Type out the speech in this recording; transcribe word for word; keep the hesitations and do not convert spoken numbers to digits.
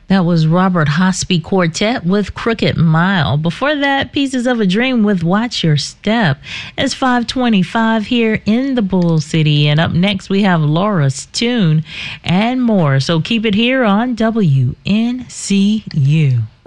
That was Robert Hospi Quartet with Crooked Mile. Before that, Pieces of a Dream with Watch Your Step. It's five twenty-five here in the Bull City. And up next, we have Laura's Tune and more. So keep it here on W N C U.